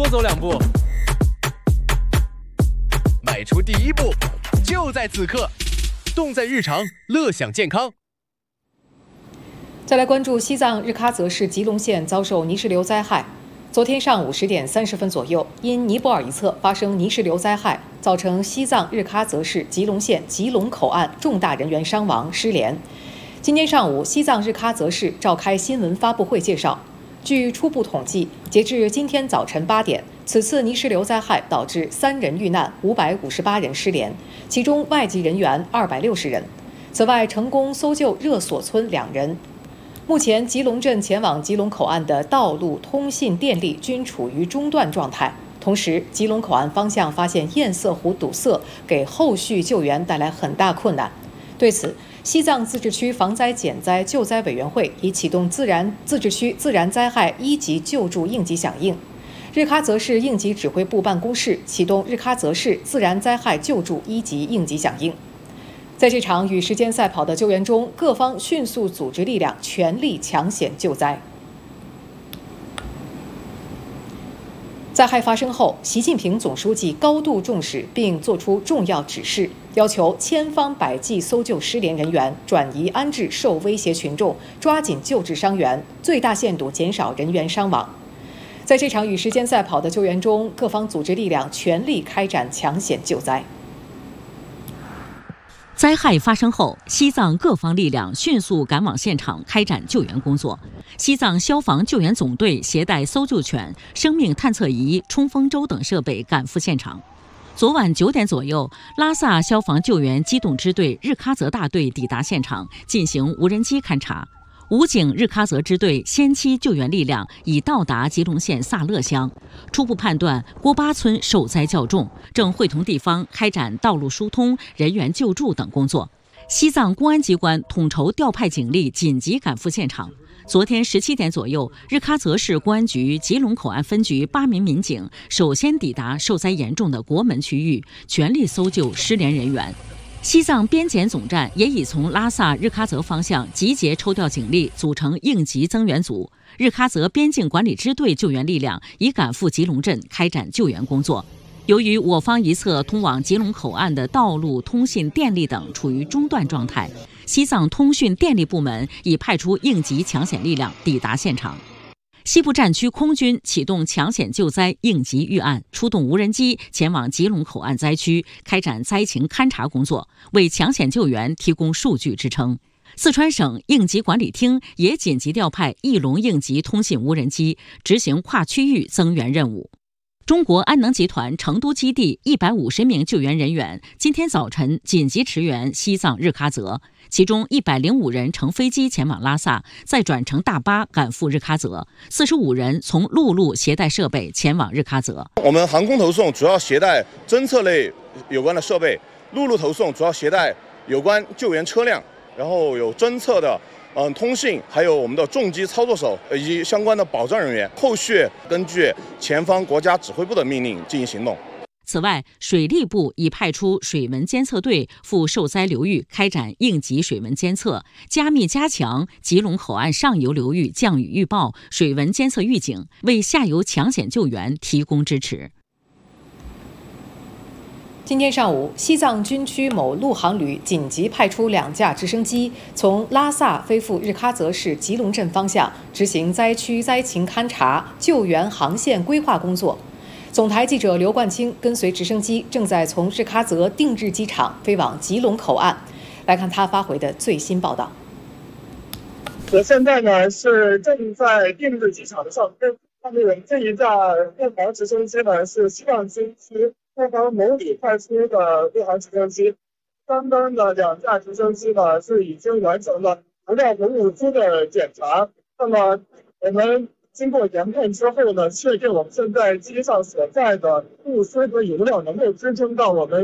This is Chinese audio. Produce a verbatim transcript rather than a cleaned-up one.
走两步，迈出第一步，就在此刻。动在日常，乐享健康。 再来关注西藏日喀则市吉隆县遭受泥石流灾害。昨天上午十点三十分左右，因尼泊尔一侧发生泥石流灾害，造成西藏日喀则市吉隆县吉隆口岸重大人员伤亡失联。今天上午，西藏日喀则市召开新闻发布会介绍，据初步统计，截至今天早晨八点，此次泥石流灾害导致三人遇难，五百五十八人失联，其中外籍人员二百六十人。此外，成功搜救热索村两人。目前，吉隆镇前往吉隆口岸的道路、通信、电力均处于中断状态。同时，吉隆口岸方向发现堰塞湖堵塞，给后续救援带来很大困难。对此，西藏自治区防灾减灾救灾委员会已启动自然自治区自然灾害一级救助应急响应。日喀则市应急指挥部办公室启动日喀则市自然灾害救助一级应急响应。在这场与时间赛跑的救援中，各方迅速组织力量，全力抢险救灾。灾害发生后，习近平总书记高度重视并作出重要指示，要求千方百计搜救失联人员，转移安置受威胁群众，抓紧救治伤员，最大限度减少人员伤亡。在这场与时间赛跑的救援中，各方组织力量全力开展抢险救灾。 灾害发生后，西藏各方力量迅速赶往现场开展救援工作。西藏消防救援总队携带搜救犬、生命探测仪、冲锋舟等设备赶赴现场。昨晚九点左右，拉萨消防救援机动支队日喀则大队抵达现场，进行无人机勘察。武警日喀则支队先期救援力量已到达吉隆县萨勒乡，初步判断郭巴村受灾较重，正会同地方开展道路疏通、人员救助等工作。西藏公安机关统筹调派警力紧急赶赴现场。昨天十七点左右，日喀则市公安局吉隆口岸分局八名民警首先抵达受灾严重的国门区域，全力搜救失联人员。西藏边检总站也已从拉萨日喀则方向集结抽调警力，组成应急增援组。日喀则边境管理支队救援力量已赶赴吉隆镇开展救援工作。由于我方一侧通往吉隆口岸的道路、通信、电力等处于中断状态，西藏通讯电力部门已派出应急抢险力量抵达现场。西部战区空军启动抢险救灾应急预案，出动无人机前往吉隆口岸灾区，开展灾情勘察工作，为抢险救援提供数据支撑。四川省应急管理厅也紧急调派翼龙应急通信无人机，执行跨区域增援任务。中国安能集团成都基地一百五十名救援人员今天早晨紧急驰援西藏日喀则，其中一百零五人乘飞机前往拉萨，再转乘大巴赶赴日喀则，四十五人从陆路携带设备前往日喀则。 我们航空投送主要携带侦测类有关的设备，陆路投送主要携带有关救援车辆，然后有侦测的嗯，通信，还有我们的重机操作手以及相关的保障人员，后续根据前方国家指挥部的命令进行行动。 此外，水利部已派出水文监测队赴受灾流域开展应急水文监测，加密加强吉隆口岸上游流域降雨预报、水文监测预警，为下游抢险救援提供支持。 今天上午，西藏军区某陆航旅紧急派出两架直升机，从拉萨飞赴日喀则市吉隆镇方向，执行灾区灾情勘察、救援航线规划工作。总台记者刘冠清跟随直升机，正在从日喀则定日机场飞往吉隆口岸。来看他发回的最新报道。 我现在呢是正在定日机场上飞，上面这一架陆航直升机呢是西藏军区陆航某旅派出的陆航直升机，刚刚的两架直升机呢是已经完成了无料和物资的检查。那么我们经过研判之后呢，确定我们现在机上所在的物资和油料能够支撑到我们